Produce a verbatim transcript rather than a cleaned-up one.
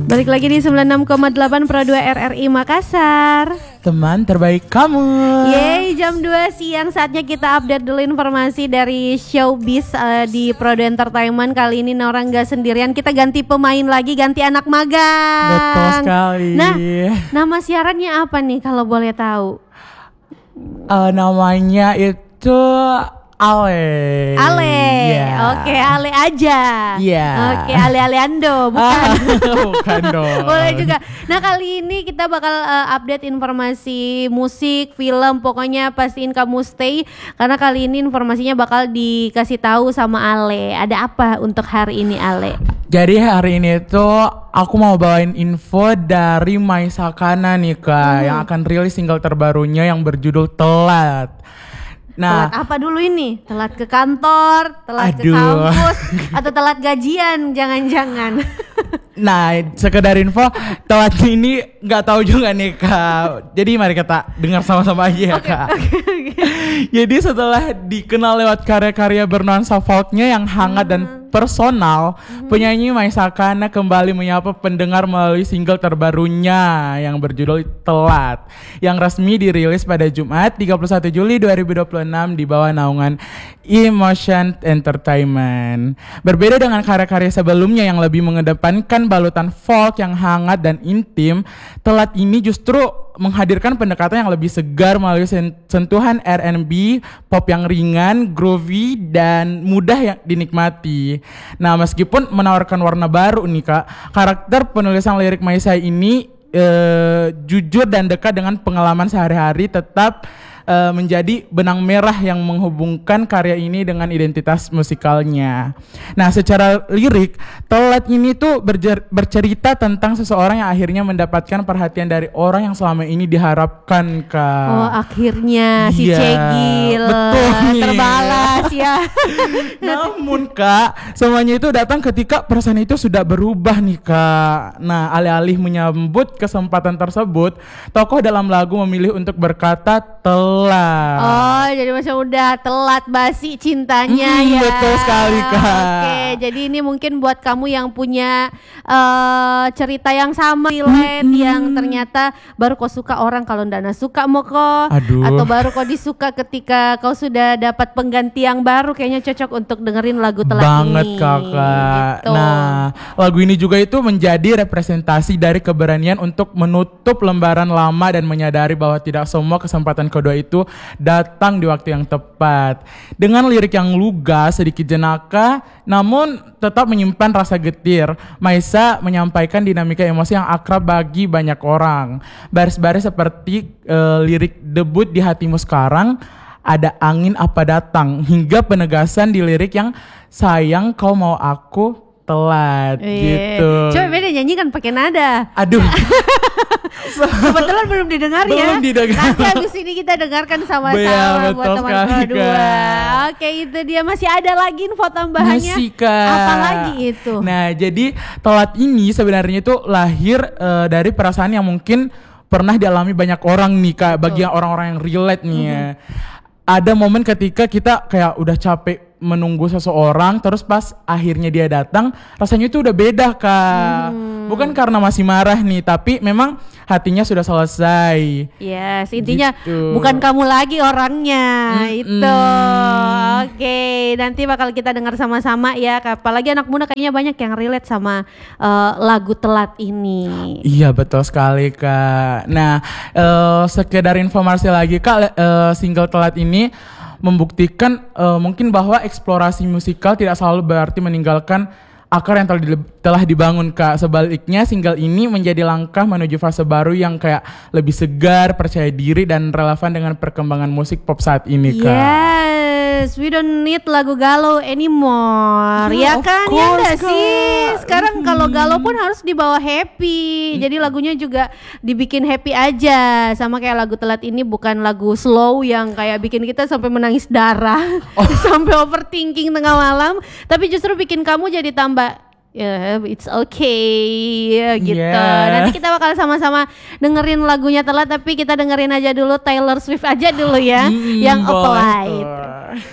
Balik lagi di sembilan puluh enam koma delapan Pro dua R R I Makassar. Teman terbaik kamu. Yeay, jam dua siang saatnya kita update dulu informasi dari showbiz uh, di Pro dua Entertainment. Kali ini Nora gak sendirian, kita ganti pemain lagi, ganti anak magang. Betul sekali. Nah, nama siarannya apa nih kalau boleh tahu? Uh, namanya itu Ale. Ale, yeah. Oke Ale aja. Yeah. Oke Ale Aleando, bukan? Bukan dong. Boleh juga. Nah kali ini kita bakal uh, update informasi musik, film, pokoknya pastiin kamu stay karena kali ini informasinya bakal dikasih tahu sama Ale. Ada apa untuk hari ini Ale? Jadi hari ini tuh aku mau bawain info dari Maisakana nih kak, hmm. yang akan rilis single terbarunya yang berjudul Telat. Nah, telat apa dulu ini? Telat ke kantor, telat aduh. ke kampus, atau telat gajian? Jangan-jangan. Nah, sekedar info, telat ini nggak tahu juga nih kak. Jadi mari kita dengar sama-sama aja ya okay, kak. Okay, okay. Jadi setelah dikenal lewat karya-karya bernuansa folknya yang hangat hmm. dan personal, hmm. penyanyi Maisakana kembali menyapa pendengar melalui single terbarunya yang berjudul Telat, yang resmi dirilis pada Jumat tiga puluh satu Juli dua ribu dua puluh enam di bawah naungan Emotion Entertainment. Berbeda dengan karya-karya sebelumnya yang lebih mengedepankan balutan folk yang hangat dan intim, Telat ini justru menghadirkan pendekatan yang lebih segar melalui sentuhan R and B, pop yang ringan, groovy, dan mudah yang dinikmati. Nah, meskipun menawarkan warna baru nih kak, karakter penulisan lirik Maisa ini eh, jujur dan dekat dengan pengalaman sehari-hari, tetap Uh, menjadi benang merah yang menghubungkan karya ini dengan identitas musikalnya. Nah, secara lirik, Telat ini tuh berjer- bercerita tentang seseorang yang akhirnya mendapatkan perhatian dari orang yang selama ini diharapkan, Kak. Oh, akhirnya si yeah, Cegil terbalas ya. Namun, Kak, semuanya itu datang ketika perasaan itu sudah berubah nih, Kak. Nah, alih-alih menyambut kesempatan tersebut, tokoh dalam lagu memilih untuk berkata telat. Oh, jadi macam udah telat basi cintanya hmm, ya. Betul sekali kak. Oke, jadi ini mungkin buat kamu yang punya uh, cerita yang sama, relate, hmm, yang ternyata baru kau suka orang kalau ndak suka mau kok, atau baru kau disuka ketika kau sudah dapat pengganti yang baru, kayaknya cocok untuk dengerin lagu Telat banget, ini. Kakak. Gitu. Nah, lagu ini juga itu menjadi representasi dari keberanian untuk menutup lembaran lama dan menyadari bahwa tidak semua kesempatan kedua itu itu datang di waktu yang tepat. Dengan lirik yang lugas, sedikit jenaka, namun tetap menyimpan rasa getir, Maisa menyampaikan dinamika emosi yang akrab bagi banyak orang. Baris-baris seperti uh, lirik debut Di Hatimu Sekarang, Ada Angin Apa Datang, hingga penegasan di lirik yang Sayang Kau Mau Aku Telat. Eee, gitu. Coba beda nyanyi kan pakai nada. Aduh. Kebetulan belum didengar belum ya. Belum didengar. Nanti habis ini kita dengarkan sama-sama ya, buat teman kedua. Oke, itu dia. Masih ada lagi info tambahannya. Masih, Kak. Apa lagi itu? Nah, jadi Telat ini sebenarnya itu lahir uh, dari perasaan yang mungkin pernah dialami banyak orang nih Kak. Bagi orang-orang yang relate nih ya. Mm-hmm. Ada momen ketika kita kayak udah capek menunggu seseorang, terus pas akhirnya dia datang, rasanya itu udah beda kak. Hmm. Bukan karena masih marah nih, tapi memang hatinya sudah selesai. Yes, intinya gitu. Bukan kamu lagi orangnya. Mm-mm. Itu. Oke, nanti bakal kita dengar sama-sama ya. Apalagi anak muda kayaknya banyak yang relate sama uh, lagu Telat ini. Iya betul sekali kak. Nah, uh, sekedar informasi lagi kak, uh, single Telat ini membuktikan uh, mungkin bahwa eksplorasi musikal tidak selalu berarti meninggalkan akar yang telah, di, telah dibangun kak. Sebaliknya single ini menjadi langkah menuju fase baru yang kayak lebih segar, percaya diri dan relevan dengan perkembangan musik pop saat ini kak. Yes, we don't need lagu galau anymore. Yeah, ya kan? Course, ya enggak kak. sih? Sekarang kalau galau pun harus dibawa happy. Hmm. Jadi lagunya juga dibikin happy aja. Sama kayak lagu Telat ini bukan lagu slow yang kayak bikin kita sampai menangis darah, oh. sampai overthinking tengah malam, tapi justru bikin kamu jadi tambah ya, yeah, it's okay ya, gitu. Yeah. Nanti kita bakal sama-sama dengerin lagunya Telat, tapi kita dengerin aja dulu Taylor Swift aja dulu ya, hmm, yang Applied.